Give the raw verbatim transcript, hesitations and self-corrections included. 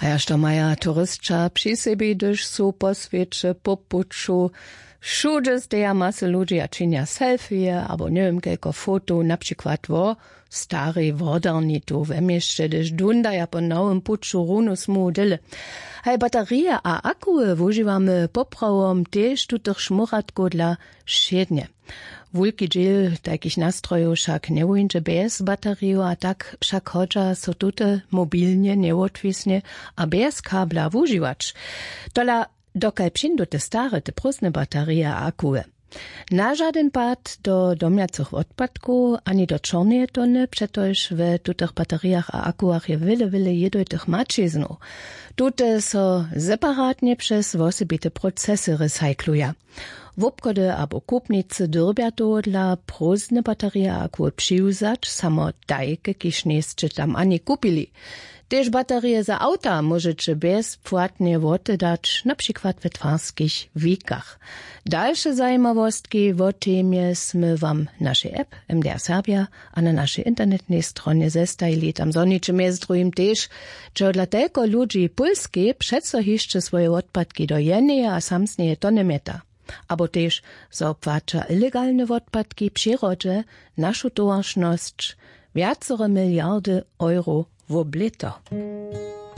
Kajaż to maja turystča przy sobie, gdyż su po świecie, po puczu, wszędzie zdeja masy ludzi, a czynia selfie, albo nie wiem, kilka foto, na przykład wo starej wodarni tu w mieście, gdyż dunda ja po nowym puczu runu smudyle. Hej, baterie a akuły używamy poprawom też tutych szmuratku dla siednie. Wulki dziel takich nastrojów však nie ujdzie bez bateriju, a tak však chodza so tute mobilnie, nieotwisnie, a bez kabla używać. Tola dokaj přindu te stare, te prósne baterie a akuły. Na żaden pad do domiacych odpadków, ani do czarnej tony, przetoż w tutych bateriach a akuach je wiele, wiele jednotych maczyznów. Tute so separatnie przez osobite procesy recykluje. W obchody albo kupnicy dyrbia to dla prósne baterie a akuły przyjuzać, samo dajke, kiż niescie tam ani kupili. Też baterie za auta możecie bezpłatnie oddać, na przykład w twarskich wikach. Dalsze zajmowostki w temie sme wam naszej app M D R Serbia, a na naszej internetnej stronie zestajili. Tam zoniczy między drugim też, że dla tylko ludzi Polski przeco jeszcze swoje odpadki do jednej a samsnej tony meta. Abo też zaopłacza ilegalne odpadki przyrodzie naszą towarzyszność wiacore miliardy euro w oblito.